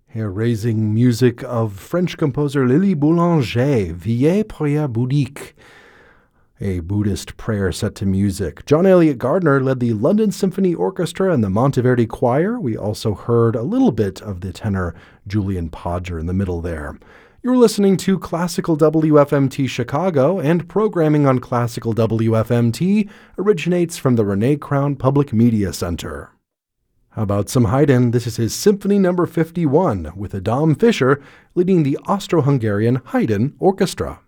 Hair-raising music of French composer Lily Boulanger, Veillez Prière Bouddhique, a Buddhist prayer set to music. John Elliott Gardner led the London Symphony Orchestra and the Monteverdi Choir. We also heard a little bit of the tenor Julian Podger in the middle there. You're listening to Classical WFMT Chicago, and programming on Classical WFMT originates from the Renee Crown Public Media Center. How about some Haydn? This is his Symphony No. 51, with Adam Fischer leading the Austro-Hungarian Haydn Orchestra.